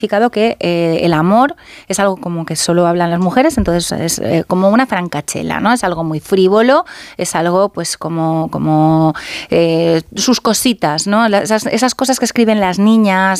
que el amor es algo como que solo hablan las mujeres, entonces es como una francachela, ¿no? Es algo muy frívolo, es algo pues como sus cositas, ¿no? Esas cosas que escriben las niñas